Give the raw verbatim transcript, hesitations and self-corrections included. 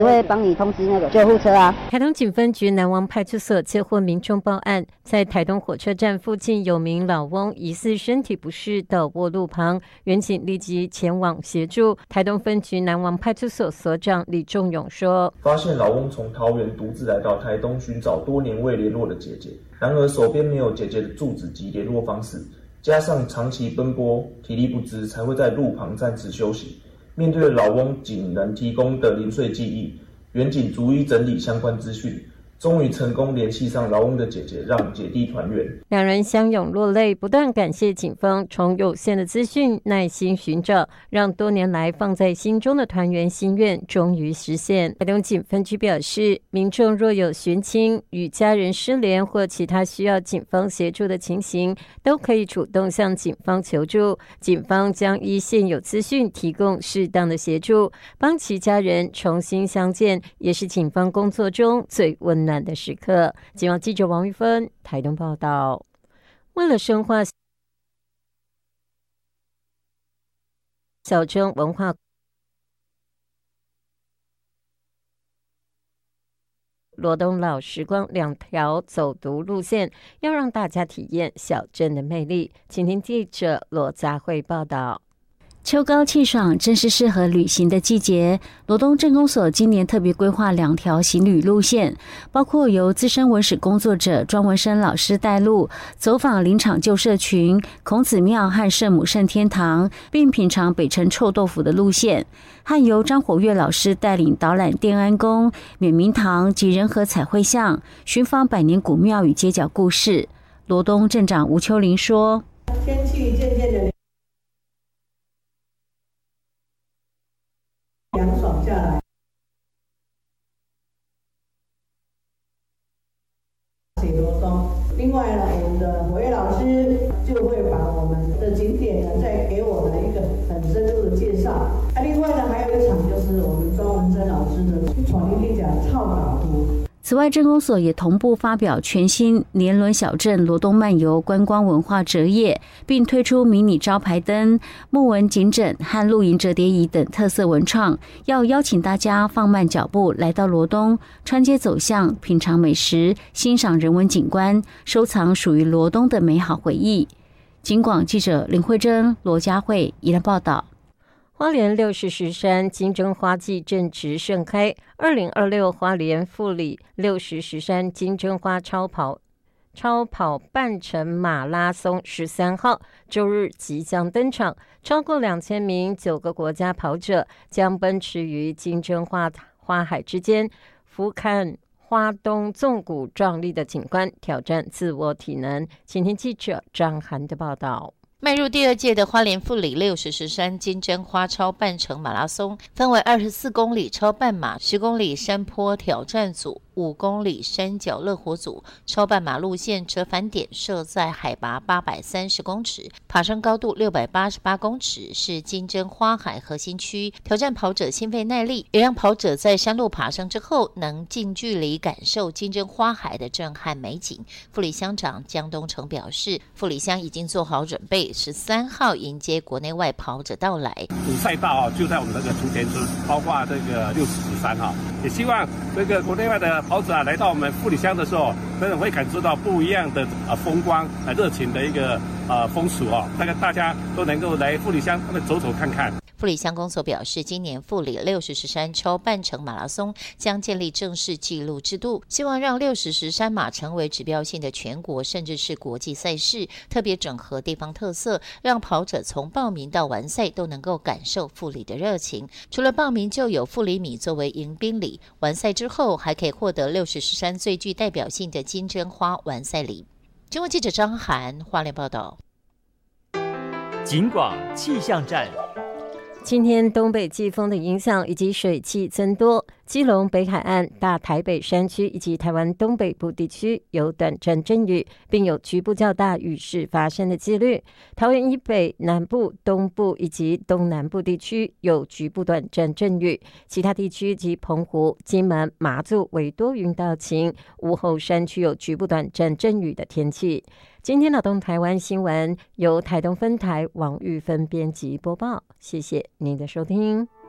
会帮你通知那个救护车啊。 台东警分局南王派出所接获民众报案，在台东火车站附近有名老翁疑似身体不适倒卧路旁，员警立即前往协助。台东分局南王派出所所长李仲勇说， 发现老翁从桃园独自来到台东寻找多年未联络的姐姐，然而手边没有姐姐的住址及联络方式，加上长期奔波体力不支，才会在路旁暂时休息。面对老翁仅能提供的零碎记忆，员警逐一整理相关资讯，终于成功联系上老翁的姐姐，让姐弟团圆。 两人相拥落泪，不断感谢警方从有限的资讯耐心寻找，让多年来放在心中的团圆心愿终于实现。台东警分局表示，民众若有寻亲、与家人失联或其他需要警方协助的情形，都可以主动向警方求助，警方将依现有资讯提供适当的协助，帮其家人重新相见，也是警方工作中最温暖的时刻。警方记者王玉芬台东报道。为了深化小镇文化罗东老时光两条走读路线，要让大家体验小镇的魅力。请听记者罗佳慧报道。 秋高气爽，正是适合旅行的季节。罗东镇公所今年特别规划两条行旅路线，包括由资深文史工作者庄文生老师带路，走访林场旧社群、孔子庙和圣母圣天堂，并品尝北城臭豆腐的路线；和由张火月老师带领导览殿安宫、冕明堂及仁和彩绘巷，寻访百年古庙与街角故事。罗东镇长吴秋玲说：“ 天气渐渐的凉爽下来，写罗东。另外呢，我们的火月老师就会把我们的景点呢，再给我们一个很深入的介绍。啊，另外呢，还有一场就是我们庄文珍老师的闯天地奖倡导图。” 此外，镇公所也同步发表全新年轮小镇罗东漫游观光文化折页，并推出迷你招牌灯、木纹颈枕和露营折叠椅等特色文创，要邀请大家放慢脚步来到罗东，穿街走巷，品尝美食，欣赏人文景观，收藏属于罗东的美好回忆。警广记者林慧珍、罗佳慧宜兰报道。 花莲六十石山金针花季正值盛开，二零二六花莲富里六十石山金针花超跑超跑半程马拉松十三号周日即将登场，超过两千名九个国家跑者将奔驰于金针花花海之间，俯瞰花东纵谷壮丽的景观，挑战自我体能。请听记者张涵的报道。 迈入第二届的花莲富里六十石山金针花超半程马拉松，分为二十四公里超半马、十公里山坡挑战组、五公里山脚乐活组。超半马路线折返点设在海拔八百三十公尺，爬升高度六百八十八公尺，是金针花海核心区，挑战跑者心肺耐力，也让跑者在山路爬升之后能近距离感受金针花海的震撼美景。富里乡长江东成表示，富里乡已经做好准备，十三号迎接国内外跑者到来。 主赛道啊，就在我们这个竹田村，包括这个六十石山哈，也希望这个国内外的跑者啊，来到我们富里乡的时候，真的会感受到不一样的啊风光啊热情的一个啊风俗哦，大概大家都能够来富里乡走走看看。 富里乡公所表示，今年富里六十石山超半程马拉松将建立正式记录制度，希望让六十石山马成为指标性的全国甚至是国际赛事，特别整合地方特色，让跑者从报名到完赛都能够感受富里的热情。除了报名，就有富里米作为迎宾礼，完赛之后还可以获得六十石山最具代表性的金针花完赛礼。中国记者张涵花莲报道。 警广气象站。 今天东北季风的影响以及水汽增多，基隆北海岸、大台北山区以及台湾东北部地区有短暂阵雨，并有局部较大雨势发生的几率。桃园以北、南部、东部以及东南部地区有局部短暂阵雨，其他地区及澎湖、金门、马祖为多云到晴，午后山区有局部短暂阵雨的天气。今天的东台湾新闻由台东分台王玉芬编辑播报，谢谢您的收听。